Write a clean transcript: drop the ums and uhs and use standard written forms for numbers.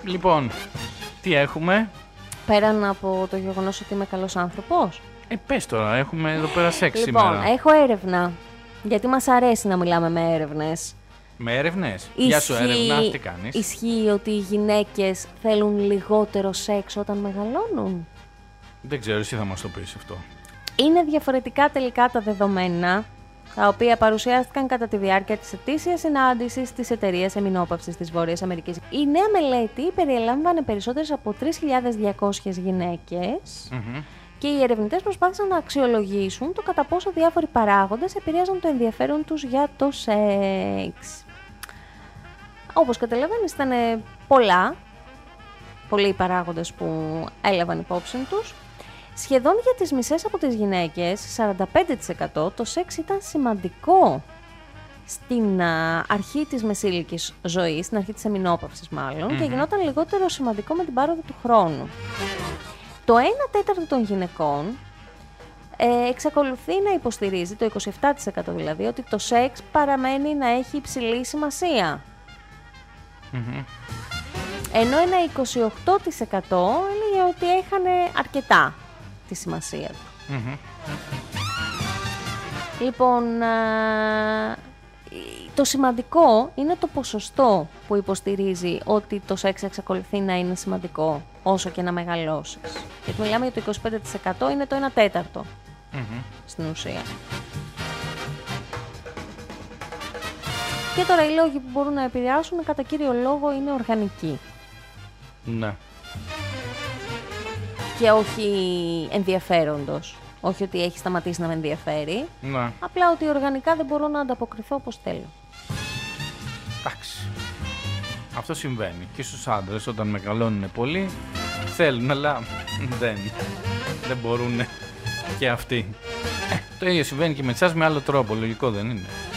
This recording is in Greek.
Λοιπόν, τι έχουμε? Πέραν από το γεγονός ότι είμαι καλός άνθρωπος. Πες τώρα, έχουμε εδώ πέρα σεξ Λοιπόν, σήμερα. έχω έρευνα. Γιατί μας αρέσει να μιλάμε με έρευνες. Με έρευνες. Γεια σου έρευνα, τι κάνεις? Ισχύει ότι οι γυναίκες θέλουν λιγότερο σεξ όταν μεγαλώνουν. Δεν ξέρω, εσύ θα μας το πεις αυτό. Είναι διαφορετικά τελικά τα δεδομένα, τα οποία παρουσιάστηκαν κατά τη διάρκεια της ετήσιας συνάντησης της εταιρείας εμεινόπαυσης της Βόρειας Αμερικής. Η νέα μελέτη περιέλαμβανε περισσότερες από 3.200 γυναίκες και οι ερευνητές προσπάθησαν να αξιολογήσουν το κατά πόσο διάφοροι παράγοντες επηρέαζαν το ενδιαφέρον τους για το σεξ. Όπως καταλαβαίνεις, ήταν πολλοί οι παράγοντες που έλαβαν υπόψη τους. Σχεδόν για τις μισές από τις γυναίκες, 45%, το σεξ ήταν σημαντικό στην αρχή της μεσήλικης ζωής, στην αρχή της εμεινόπαυσης μάλλον, και γινόταν λιγότερο σημαντικό με την πάροδο του χρόνου. Το 1/4 των γυναικών εξακολουθεί να υποστηρίζει, το 27% δηλαδή, ότι το σεξ παραμένει να έχει υψηλή σημασία. Ενώ ένα 28% έλεγε ότι έχανε αρκετά τη σημασία του. Λοιπόν, το σημαντικό είναι το ποσοστό που υποστηρίζει ότι το σεξ εξακολουθεί να είναι σημαντικό όσο και να μεγαλώσεις. Γιατί μιλάμε για το 25%, είναι το 1/4 στην ουσία. Και τώρα οι λόγοι που μπορούν να επηρεάσουν κατά κύριο λόγο είναι οργανικοί. Ναι. Και όχι ενδιαφέροντος. Όχι ότι έχει σταματήσει να με ενδιαφέρει. Ναι. Απλά ότι οργανικά δεν μπορώ να ανταποκριθώ όπως θέλω. Εντάξει. Αυτό συμβαίνει. Και στους άντρες όταν μεγαλώνουν πολύ θέλουν, αλλά δεν μπορούν και αυτοί. Το ίδιο συμβαίνει και με εσάς με άλλο τρόπο. Λογικό δεν είναι?